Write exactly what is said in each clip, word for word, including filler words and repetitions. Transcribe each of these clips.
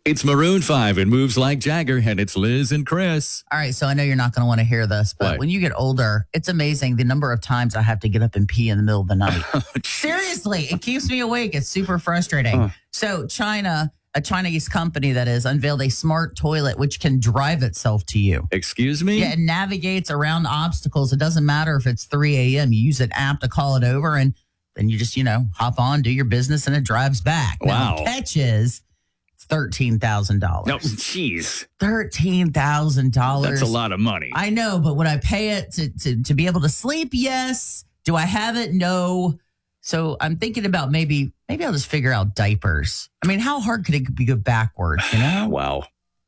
It's Maroon five and Moves Like Jagger, and it's Liz and Chris. All right, so I know you're not going to want to hear this, but What? when you get older, it's amazing the number of times I have to get up and pee in the middle of the night. Seriously, it keeps me awake. It's super frustrating. Huh. So China, a Chinese company that is, unveiled a smart toilet which can drive itself to you. Excuse me? Yeah, it navigates around obstacles. It doesn't matter if it's three a.m. You use an app to call it over, and then you just, you know, hop on, do your business, and it drives back. Wow. Now, the catch is thirteen thousand dollars. No, jeez. thirteen thousand dollars. That's a lot of money. I know, but would I pay it to, to, to be able to sleep? Yes. Do I have it? No. So I'm thinking about maybe, maybe I'll just figure out diapers. I mean, how hard could it be go backwards, you know? Wow.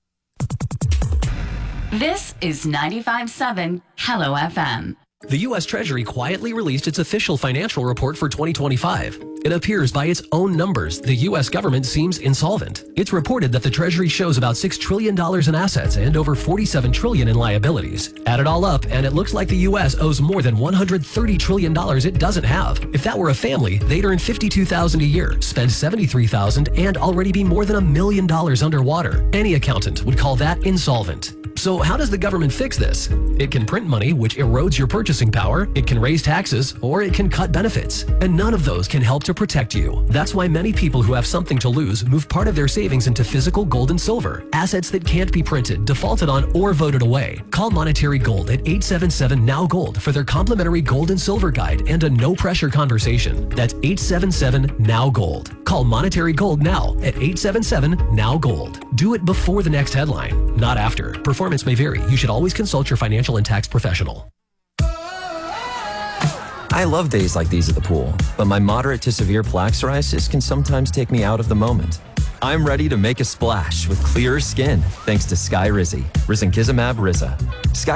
This is ninety-five point seven Hello F M. The U S Treasury quietly released its official financial report for twenty twenty-five. It appears by its own numbers, the U S government seems insolvent. It's reported that the Treasury shows about six trillion dollars in assets and over forty-seven trillion dollars in liabilities. Add it all up, and it looks like the U S owes more than one hundred thirty trillion dollars it doesn't have. If that were a family, they'd earn fifty-two thousand dollars a year, spend seventy-three thousand dollars, and already be more than a million dollars underwater. Any accountant would call that insolvent. So how does the government fix this? It can print money, which erodes your purchasing power, it can raise taxes, or it can cut benefits. And none of those can help to protect you. That's why many people who have something to lose move part of their savings into physical gold and silver, assets that can't be printed, defaulted on, or voted away. Call Monetary Gold at eight seven seven N O W Gold for their complimentary gold and silver guide and a no-pressure conversation. That's eight seven seven N O W Gold. Call Monetary Gold now at eight seven seven N O W Gold. Do it before the next headline, not after. Performance may vary. You should always consult your financial and tax professional. I love days like these at the pool, but my moderate to severe plaque psoriasis can sometimes take me out of the moment. I'm ready to make a splash with clearer skin thanks to Sky Rizzy, Risankizumab Rizza. Sky